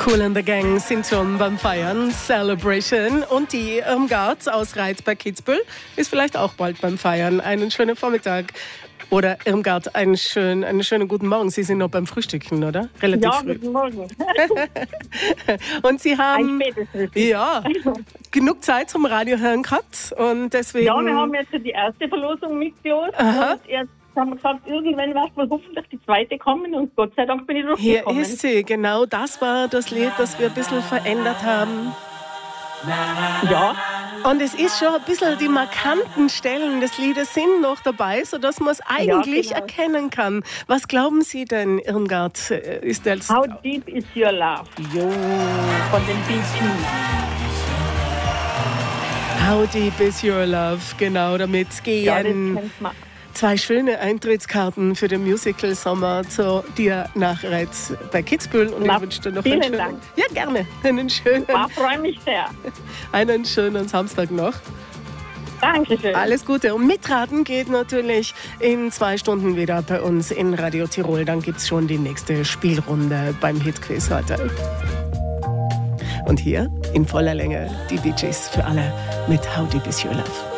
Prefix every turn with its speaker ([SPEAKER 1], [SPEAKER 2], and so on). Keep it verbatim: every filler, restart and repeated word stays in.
[SPEAKER 1] Kool and the Gang sind schon beim Feiern. Celebration. Und die Irmgard aus Reit bei Kitzbühel ist vielleicht auch bald beim Feiern. Einen schönen Vormittag. Oder Irmgard, einen schönen, einen schönen guten Morgen. Sie sind noch beim Frühstücken, oder? Relativ
[SPEAKER 2] ja,
[SPEAKER 1] früh.
[SPEAKER 2] guten Morgen.
[SPEAKER 1] Und Sie haben
[SPEAKER 2] Ein spätes Frühstück.
[SPEAKER 1] ja, genug Zeit zum Radiohören gehabt. Und deswegen,
[SPEAKER 2] Ja, wir haben jetzt die erste Verlosung mitgelost.
[SPEAKER 1] Aha.
[SPEAKER 2] Und jetzt haben wir gesagt, irgendwann wird wohl hoffentlich die zweite kommen. Und Gott sei Dank bin ich
[SPEAKER 1] hier
[SPEAKER 2] durchgekommen.
[SPEAKER 1] ist sie. Genau das war das Lied, das wir ein bisschen verändert haben.
[SPEAKER 2] Ja,
[SPEAKER 1] Und es ist schon ein bisschen, die markanten Stellen des Liedes sind noch dabei, sodass man es eigentlich
[SPEAKER 2] genau.
[SPEAKER 1] erkennen kann. Was glauben Sie denn, Irmgard? Ist das
[SPEAKER 2] How Deep Is Your Love?
[SPEAKER 1] Jo.
[SPEAKER 2] Von den Bee Gees.
[SPEAKER 1] How Deep Is Your Love? Genau, damit
[SPEAKER 2] Ja, das
[SPEAKER 1] gehen
[SPEAKER 2] kennt man.
[SPEAKER 1] zwei schöne Eintrittskarten für den Musical Sommer zu dir nach Reit bei Kitzbühel. Und
[SPEAKER 2] Na,
[SPEAKER 1] ich wünsche dir noch
[SPEAKER 2] vielen
[SPEAKER 1] einen schönen,
[SPEAKER 2] Dank.
[SPEAKER 1] ja gerne, einen schönen,
[SPEAKER 2] Ich freue mich sehr.
[SPEAKER 1] einen schönen Samstag noch.
[SPEAKER 2] Dankeschön.
[SPEAKER 1] Alles Gute. Und mitraten geht natürlich in zwei Stunden wieder bei uns in Radio Tirol. Dann gibt es schon die nächste Spielrunde beim Hitquiz heute. Und hier in voller Länge die Bee Gees für alle mit How Deep Is Your Love.